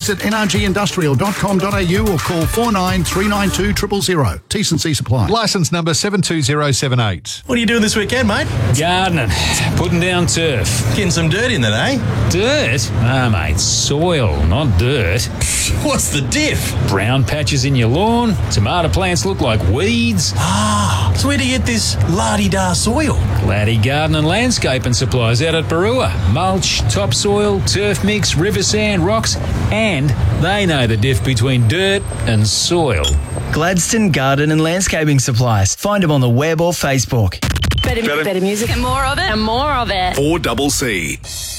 Visit nrgindustrial.com.au or call 49 392 000. T&C supply. Licence number 72078. What are you doing this weekend, mate? Gardening. Putting down turf. Getting some dirt in then, eh? Dirt? Ah, mate, soil, not dirt. What's the diff? Brown patches in your lawn. Tomato plants look like weeds. Ah, so where do you get this la-di-da soil? Laddie Garden and Landscaping Supplies out at Barua. Mulch, topsoil, turf mix, river sand, rocks, and they know the diff between dirt and soil. Gladstone Garden and Landscaping Supplies. Find them on the web or Facebook. Better music. And more of it. And more of it. 4CC.